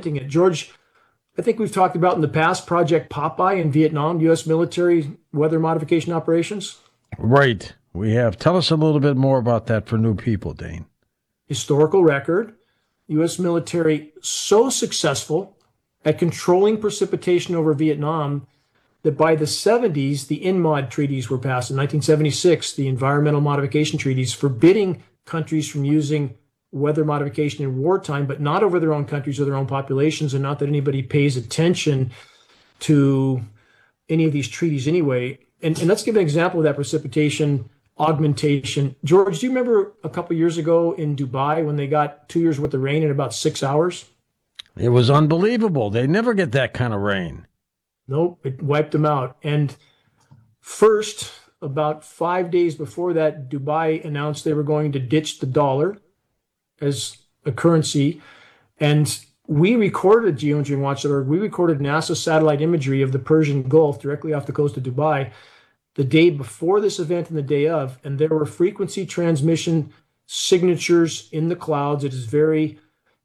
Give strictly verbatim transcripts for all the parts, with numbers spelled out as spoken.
preventing it. George, I think we've talked about in the past Project Popeye in Vietnam, U S military weather modification operations. Right. We have. Tell us a little bit more about that for new people, Dane. Historical record. U S military so successful at controlling precipitation over Vietnam that by the seventies, the I N M O D treaties were passed. In nineteen seventy-six, the environmental modification treaties forbidding countries from using weather modification in wartime, but not over their own countries or their own populations, and not that anybody pays attention to any of these treaties anyway. And, and let's give an example of that precipitation augmentation. George, do you remember a couple of years ago in Dubai when they got two years worth of rain in about six hours? It was unbelievable. They never get that kind of rain. Nope, it wiped them out. And first, about five days before that, Dubai announced they were going to ditch the dollar as a currency. And we recorded, Geoengineering Watch dot org, we recorded NASA satellite imagery of the Persian Gulf directly off the coast of Dubai the day before this event and the day of, and there were frequency transmission signatures in the clouds. It is very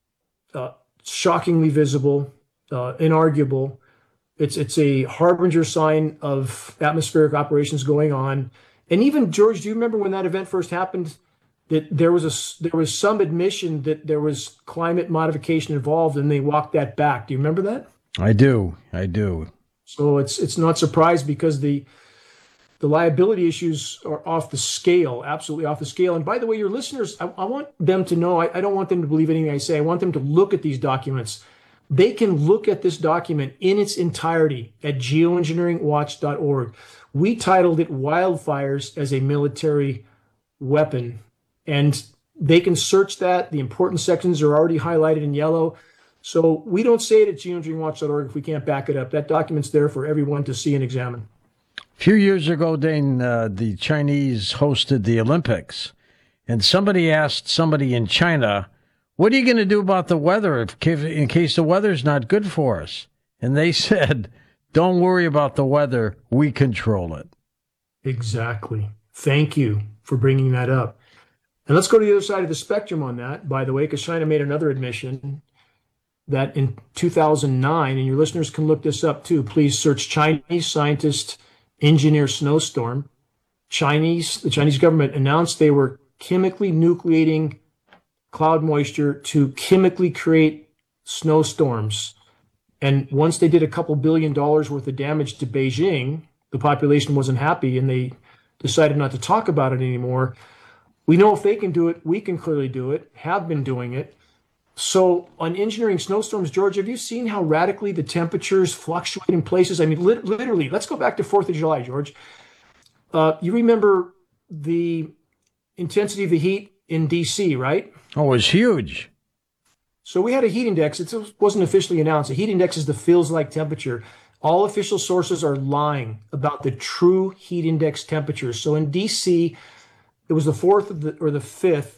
uh, shockingly visible, uh, inarguable. It's it's a harbinger sign of atmospheric operations going on. And even, George, do you remember when that event first happened, that there was a there was some admission that there was climate modification involved, and they walked that back? Do you remember that? I do. I do. So it's it's not surprised because the The liability issues are off the scale, absolutely off the scale. And by the way, your listeners, I, I want them to know, I, I don't want them to believe anything I say. I want them to look at these documents. They can look at this document in its entirety at geoengineering watch dot org. We titled it Wildfires as a Military Weapon. And they can search that. The important sections are already highlighted in yellow. So we don't say it at geoengineering watch dot org if we can't back it up. That document's there for everyone to see and examine. A few years ago, Dane, uh, the Chinese hosted the Olympics, and somebody asked somebody in China, what are you going to do about the weather if, in case the weather's not good for us? And they said, don't worry about the weather. We control it. Exactly. Thank you for bringing that up. And let's go to the other side of the spectrum on that, by the way, because China made another admission that in two thousand nine, and your listeners can look this up too, please search Chinese scientists engineer snowstorm. Chinese, the Chinese government announced they were chemically nucleating cloud moisture to chemically create snowstorms. And once they did a couple billion dollars worth of damage to Beijing, the population wasn't happy and they decided not to talk about it anymore. We know if they can do it, we can clearly do it, have been doing it. So on engineering snowstorms, George, have you seen how radically the temperatures fluctuate in places? I mean, lit- literally, let's go back to fourth of July, George. Uh, you remember the intensity of the heat in D C, right? Oh, it was huge. So we had a heat index. It wasn't officially announced. A heat index is the feels-like temperature. All official sources are lying about the true heat index temperature. So in D C, it was the fourth of the, or the fifth.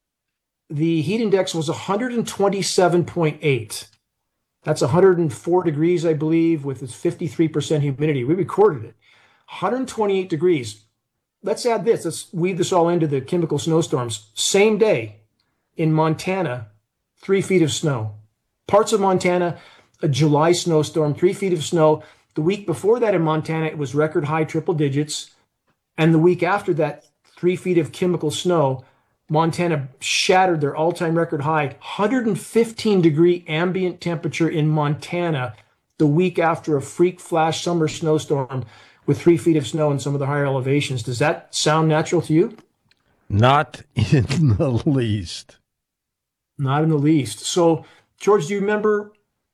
The heat index was one hundred twenty-seven point eight. That's one hundred four degrees, I believe, with its fifty-three percent humidity. We recorded it. one hundred twenty-eight degrees. Let's add this. Let's weave this all into the chemical snowstorms. Same day in Montana, three feet of snow. Parts of Montana, a July snowstorm, three feet of snow. The week before that in Montana, it was record high triple digits. And the week after that, three feet of chemical snow. Montana shattered their all-time record high, one hundred fifteen degree ambient temperature in Montana the week after a freak flash summer snowstorm with three feet of snow in some of the higher elevations. Does that sound natural to you? Not in the least. Not in the least. So, George, do you remember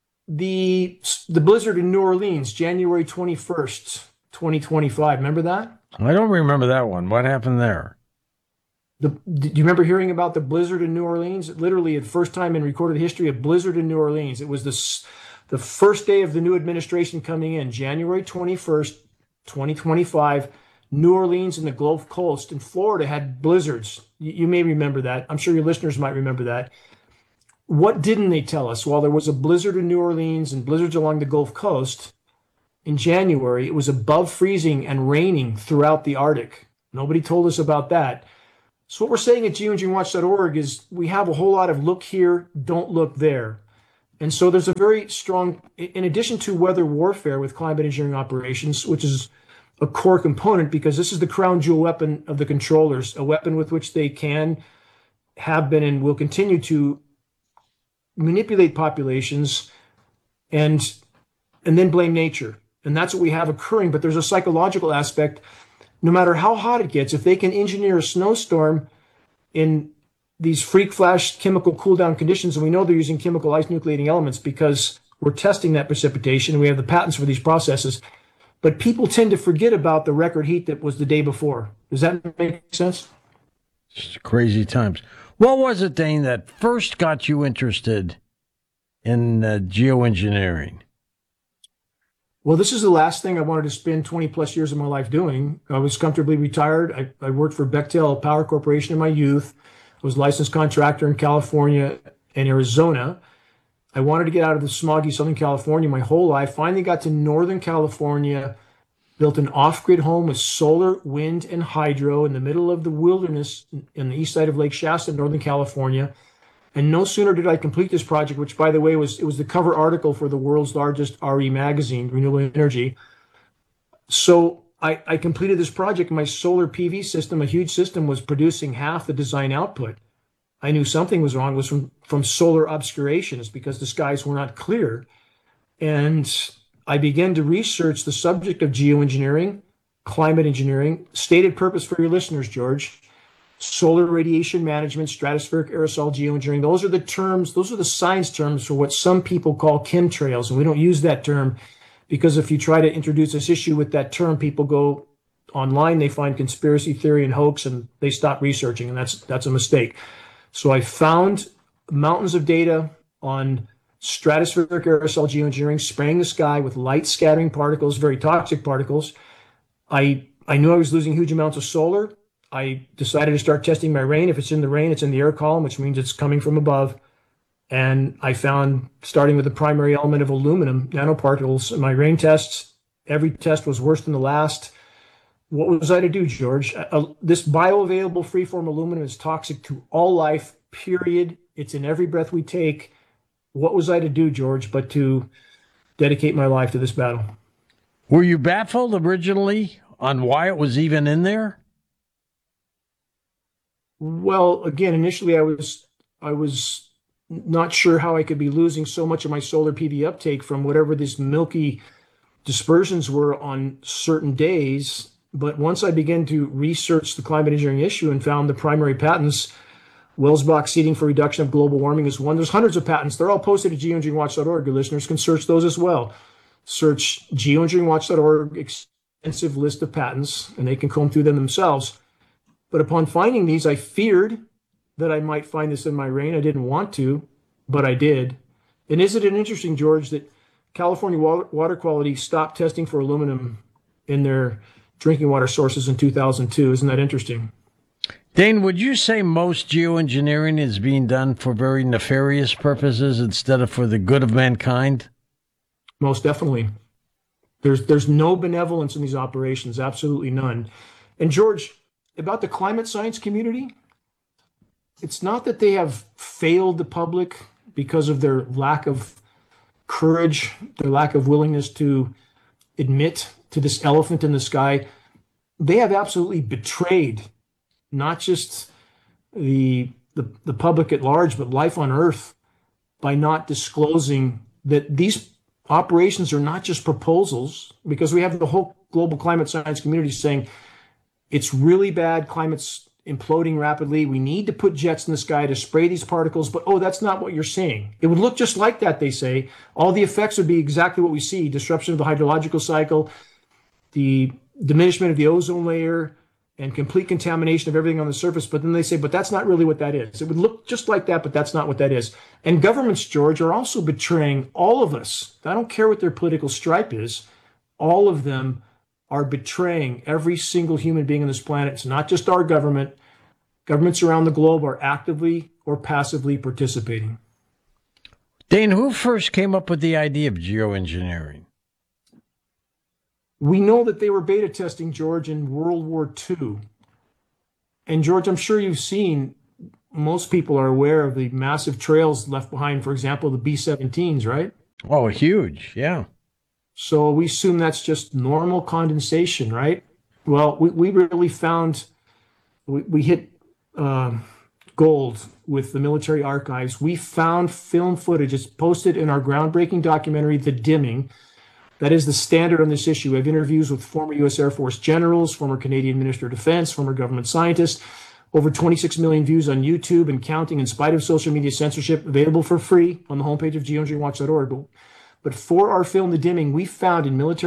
the the blizzard in New Orleans, January twenty-first, twenty twenty-five? Remember that? I don't remember that one. What happened there? The, do you remember hearing about the blizzard in New Orleans? Literally, the first time in recorded history, a blizzard in New Orleans. It was the, the first day of the new administration coming in, January twenty-first, twenty twenty-five. New Orleans and the Gulf Coast in Florida had blizzards. You, you may remember that. I'm sure your listeners might remember that. What didn't they tell us? While there was a blizzard in New Orleans and blizzards along the Gulf Coast in January, it was above freezing and raining throughout the Arctic. Nobody told us about that. So what we're saying at geoengineering watch dot org is we have a whole lot of look here, don't look there. And so there's a very strong, in addition to weather warfare with climate engineering operations, which is a core component because this is the crown jewel weapon of the controllers, a weapon with which they can, have been, and will continue to manipulate populations and and then blame nature. And that's what we have occurring. But there's a psychological aspect. No matter how hot it gets, if they can engineer a snowstorm in these freak flash chemical cool down conditions, and we know they're using chemical ice nucleating elements because we're testing that precipitation and we have the patents for these processes. But people tend to forget about the record heat that was the day before. Does that make sense? It's crazy times. What was it, Dane, that first got you interested in uh, geoengineering? Well, this is the last thing I wanted to spend twenty plus years of my life doing. I was comfortably retired. I, I worked for Bechtel Power Corporation in my youth. I was a licensed contractor in California and Arizona. I wanted to get out of the smoggy Southern California my whole life. Finally got to Northern California, built an off-grid home with solar, wind, and hydro in the middle of the wilderness in the east side of Lake Shasta, Northern California. And no sooner did I complete this project, which, by the way, was it was the cover article for the world's largest R E magazine, Renewable Energy. So I, I completed this project. My solar P V system, a huge system, was producing half the design output. I knew something was wrong. It was from, from solar obscuration. It's because the skies were not clear. And I began to research the subject of geoengineering, climate engineering. Stated purpose for your listeners, George: solar radiation management, stratospheric aerosol geoengineering. Those are the terms, those are the science terms for what some people call chemtrails. And we don't use that term because if you try to introduce this issue with that term, people go online, they find conspiracy theory and hoax, and they stop researching. And that's that's a mistake. So I found mountains of data on stratospheric aerosol geoengineering, spraying the sky with light scattering particles, very toxic particles. I I knew I was losing huge amounts of solar. I decided to start testing my rain. If it's in the rain, it's in the air column, which means it's coming from above. And I found, starting with the primary element of aluminum nanoparticles in my rain tests, every test was worse than the last. What was I to do, George? Uh, this bioavailable freeform aluminum is toxic to all life, period. It's in every breath we take. What was I to do, George, but to dedicate my life to this battle? Were you baffled originally on why it was even in there? Well, again, initially I was I was not sure how I could be losing so much of my solar P V uptake from whatever these milky dispersions were on certain days. But once I began to research the climate engineering issue and found the primary patents, Welsbach seeding for reduction of global warming is one. There's hundreds of patents. They're all posted at geoengineering watch dot org. Your listeners can search those as well. Search geoengineering watch dot org, extensive list of patents, and they can comb through them themselves. But upon finding these, I feared that I might find this in my rain. I didn't want to, but I did. And isn't it interesting, George, that California water, water quality stopped testing for aluminum in their drinking water sources in two thousand two? Isn't that interesting? Dane, would you say most geoengineering is being done for very nefarious purposes instead of for the good of mankind? Most definitely. There's there's no benevolence in these operations, absolutely none. And George, about the climate science community, it's not that they have failed the public because of their lack of courage, their lack of willingness to admit to this elephant in the sky. They have absolutely betrayed not just the, the, the public at large, but life on Earth by not disclosing that these operations are not just proposals, because we have the whole global climate science community saying it's really bad, climate's imploding rapidly, we need to put jets in the sky to spray these particles, but oh, that's not what you're saying. It would look just like that, they say. All the effects would be exactly what we see: disruption of the hydrological cycle, the diminishment of the ozone layer, and complete contamination of everything on the surface. But then they say, but that's not really what that is. It would look just like that, but that's not what that is. And governments, George, are also betraying all of us. I don't care what their political stripe is. All of them are betraying every single human being on this planet. It's not just our government. Governments around the globe are actively or passively participating. Dane, who first came up with the idea of geoengineering? We know that they were beta testing, George, in World War Two. And George, I'm sure you've seen most people are aware of the massive trails left behind, for example, the B seventeens, right? Oh, huge. Yeah. So we assume that's just normal condensation, right? Well, we, we really found, we, we hit um, gold with the military archives. We found film footage. It's posted in our groundbreaking documentary, The Dimming. That is the standard on this issue. I have interviews with former U S Air Force generals, former Canadian Minister of Defense, former government scientists. Over twenty-six million views on YouTube and counting in spite of social media censorship, available for free on the homepage of geoengineering watch dot org. But, but for our film, The Dimming, we found in military